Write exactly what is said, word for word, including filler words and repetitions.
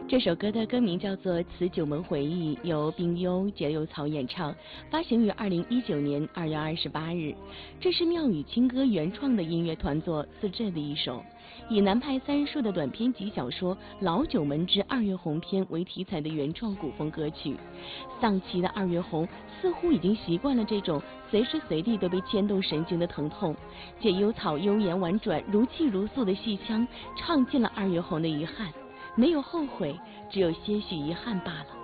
这首歌的歌名叫做《辞九门回忆》，由冰优、解忧草演唱，发行于二零一九年二月二十八日。这是妙语青歌原创的音乐团作自制的一首，以南派三叔的短篇集小说《老九门之二月红篇》为题材的原创古风歌曲。丧妻的二月红似乎已经习惯了这种随时随地都被牵动神经的疼痛。解忧草悠言婉转、如泣如诉的戏腔，唱尽了二月红的遗憾。没有后悔，只有些许遗憾罢了。